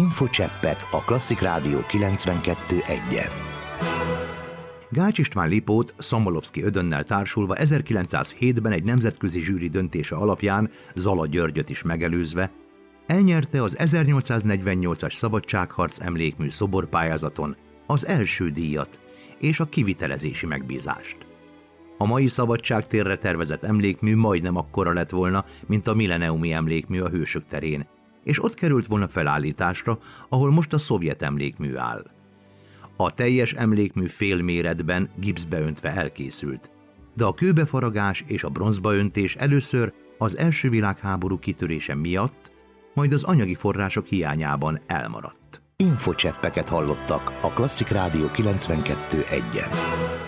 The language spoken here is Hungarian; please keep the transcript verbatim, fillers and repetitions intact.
Infocseppek a Klasszik Rádió kilencvenkettő egyen. Gács István Lipót Szomolovszky Ödönnel társulva ezerkilencszázhétben egy nemzetközi zsűri döntése alapján, Zala Györgyöt is megelőzve, elnyerte az ezernyolcszáznegyvennyolcas Szabadságharc emlékmű szoborpályázaton az első díjat és a kivitelezési megbízást. A mai Szabadságtérre tervezett emlékmű majdnem akkora lett volna, mint a milleniumi emlékmű a Hősök terén, és ott került volna felállításra, ahol most a szovjet emlékmű áll. A teljes emlékmű félméretben gipszbe öntve elkészült, de a kőbefaragás és a bronzbaöntés először az első világháború kitörése miatt, majd az anyagi források hiányában elmaradt. Infocseppeket hallottak a Klasszik Rádió kilencvenkettő egyen.